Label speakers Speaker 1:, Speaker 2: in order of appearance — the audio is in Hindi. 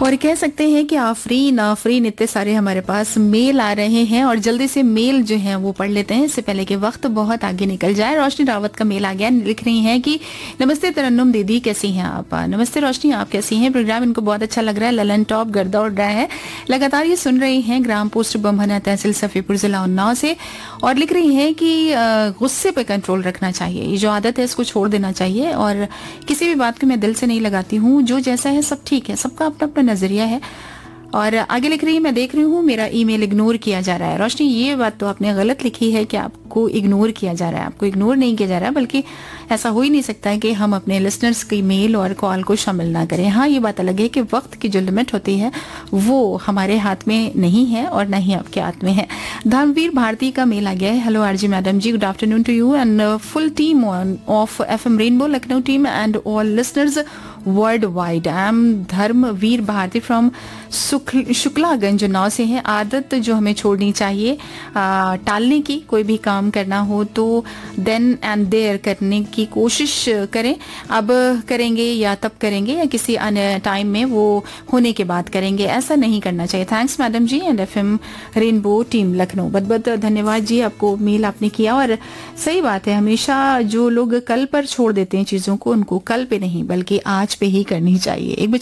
Speaker 1: और कह सकते हैं कि आफरीन आफरीन इतने सारे हमारे पास मेल आ रहे हैं और जल्दी से मेल जो है वो पढ़ लेते हैं इससे पहले कि वक्त बहुत आगे निकल जाए। रोशनी रावत का मेल आ गया, लिख रही हैं कि नमस्ते तरन्नुम दीदी, कैसी हैं आप? नमस्ते रोशनी, आप कैसी हैं? प्रोग्राम इनको बहुत अच्छा लग रहा है, ललन टॉप गर्दा उड़ रहा है, लगातार ये सुन रही हैं ग्राम पोस्ट बम्हना तहसील सफीपुर जिला उन्नाव से। और लिख रही हैं कि गुस्से पे कंट्रोल रखना चाहिए, ये जो आदत है इसको छोड़ देना चाहिए और किसी भी बात को मैं दिल से नहीं लगाती हूँ, जो जैसा है सब ठीक है, सबका अपना अपना नजरिया है। और आगे लिख रही है, मैं देख रही हूँ मेरा ईमेल इग्नोर किया जा रहा है। रोशनी, ये बात तो आपने गलत लिखी है कि आपको इग्नोर किया जा रहा है, आपको इग्नोर नहीं किया जा रहा है, बल्कि ऐसा हो ही नहीं सकता है कि हम अपने लिसनर्स की मेल और कॉल को शामिल ना करें। हाँ, ये बात अलग है कि वक्त की जो लिमिट होती है वो हमारे हाथ में नहीं है और ना ही आपके हाथ में है। धर्मवीर भारती का मेल आ गया है। Hello RG madam ji, good afternoon to you and full team of FM rainbow Lucknow team and all listeners world wide. I am Dharmveer Bharti from Shuklaganj Unnao से है। आदत जो हमें छोड़नी चाहिए टालने की, कोई भी काम करना हो तो देन एंड देयर करने की कोशिश करें। अब करेंगे या तब करेंगे या किसी अन्य टाइम में वो होने के बाद करेंगे, ऐसा नहीं करना चाहिए। Thanks madam ji and FM rainbow team Lucknow. बहुत बहुत धन्यवाद जी, आपको मेल आपने किया। और सही बात है, हमेशा जो लोग कल पर छोड़ देते हैं चीज़ों को, उनको कल पे नहीं बल्कि आज पे ही करनी चाहिए। एक